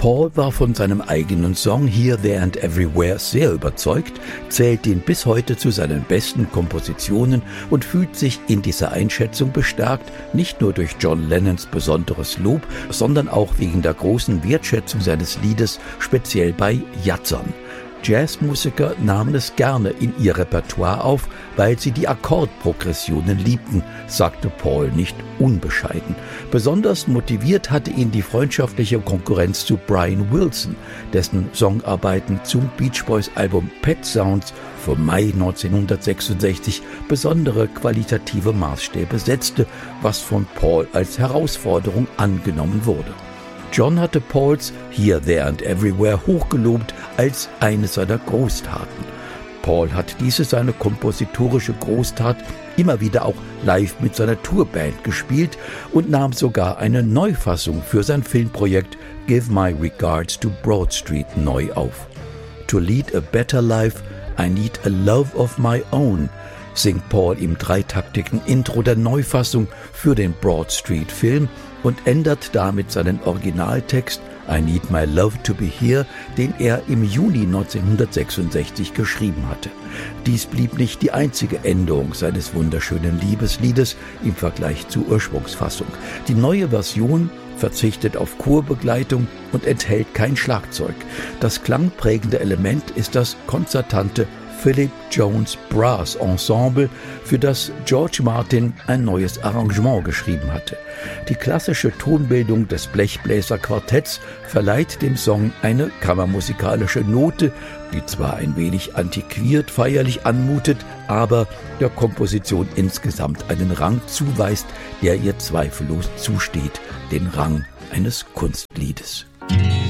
Paul war von seinem eigenen Song Here, There and Everywhere sehr überzeugt, zählt ihn bis heute zu seinen besten Kompositionen und fühlt sich in dieser Einschätzung bestärkt, nicht nur durch John Lennons besonderes Lob, sondern auch wegen der großen Wertschätzung seines Liedes, speziell bei Jazzern. Jazzmusiker nahmen es gerne in ihr Repertoire auf, weil sie die Akkordprogressionen liebten, sagte Paul nicht unbescheiden. Besonders motiviert hatte ihn die freundschaftliche Konkurrenz zu Brian Wilson, dessen Songarbeiten zum Beach Boys Album Pet Sounds vom Mai 1966 besondere qualitative Maßstäbe setzte, was von Paul als Herausforderung angenommen wurde. John hatte Pauls Here, There and Everywhere hochgelobt als eine seiner Großtaten. Paul hat diese seine kompositorische Großtat immer wieder auch live mit seiner Tourband gespielt und nahm sogar eine Neufassung für sein Filmprojekt Give My Regards to Broad Street neu auf. To lead a better life, I need a love of my own, singt Paul im dreitaktigen Intro der Neufassung für den Broad Street Film und ändert damit seinen Originaltext I Need My Love to Be Here, den er im Juni 1966 geschrieben hatte. Dies blieb nicht die einzige Änderung seines wunderschönen Liebesliedes im Vergleich zur Ursprungsfassung. Die neue Version verzichtet auf Chorbegleitung und enthält kein Schlagzeug. Das klangprägende Element ist das konzertante Philip Jones Brass Ensemble, für das George Martin ein neues Arrangement geschrieben hatte. Die klassische Tonbildung des Blechbläserquartetts verleiht dem Song eine kammermusikalische Note, die zwar ein wenig antiquiert feierlich anmutet, aber der Komposition insgesamt einen Rang zuweist, der ihr zweifellos zusteht, den Rang eines Kunstliedes.